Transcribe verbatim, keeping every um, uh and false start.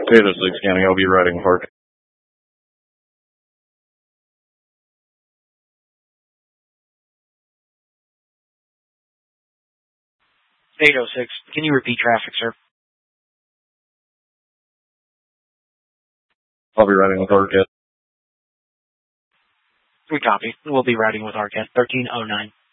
eight oh six scanning, I'll be riding with Arcade. eight oh six, can you repeat traffic, sir? I'll be riding with Arcade. We copy. We'll be riding with Arcade. thirteen oh nine.